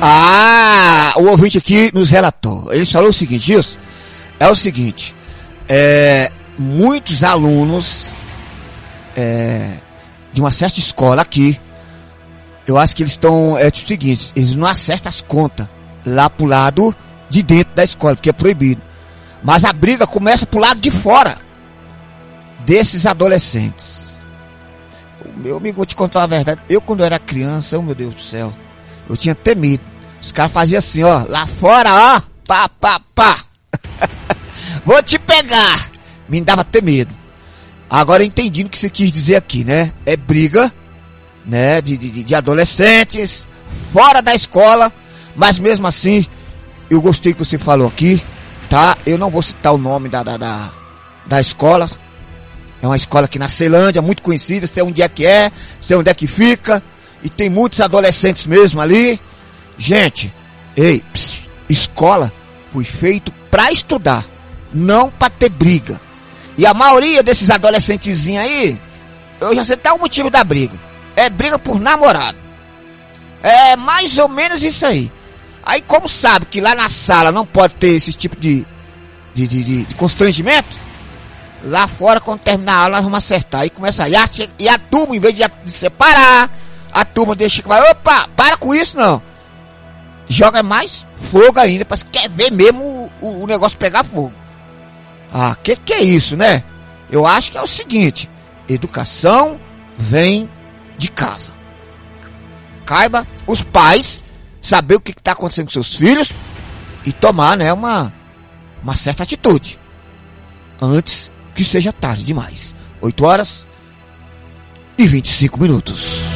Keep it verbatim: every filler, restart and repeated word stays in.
Ah, o ouvinte aqui nos relatou. Ele falou o seguinte, Gilson, é o seguinte, é, muitos alunos é, de uma certa escola aqui, eu acho que eles estão, é tipo o seguinte, eles não acertam as contas lá pro lado de dentro da escola, porque é proibido. Mas a briga começa pro lado de fora desses adolescentes. Meu amigo, vou te contar a verdade. Eu, quando eu era criança, oh meu Deus do céu, eu tinha temido. Os caras faziam assim, ó, lá fora, ó, pá, pá, pá. Vou te pegar. Me dava até medo. Agora eu entendi o que você quis dizer aqui, né? É briga, né, de, de, de adolescentes, fora da escola, mas mesmo assim, eu gostei que você falou aqui, tá? Eu não vou citar o nome da, da, da, da escola. É uma escola aqui na Ceilândia, muito conhecida, sei onde é que é, sei onde é que fica, e tem muitos adolescentes mesmo ali. Gente, ei, pss, escola foi feito pra estudar, não pra ter briga. E a maioria desses adolescentezinhos aí, eu já sei até o motivo da briga. É briga por namorado. É mais ou menos isso aí. Aí como sabe que lá na sala não pode ter esse tipo de, de, de, de, de constrangimento, lá fora, quando terminar a aula, nós vamos acertar. Aí começa a... E a, e a turma, em vez de, de separar, a turma deixa que vai... Opa, para com isso, não. Joga mais fogo ainda, para quer ver mesmo o, o negócio pegar fogo. Ah, que que é isso, né? Eu acho que é o seguinte. Educação vem de casa. Caiba os pais saber o que está acontecendo com seus filhos e tomar, né, uma, uma certa atitude. Antes que seja tarde demais. oito horas e vinte e cinco minutos.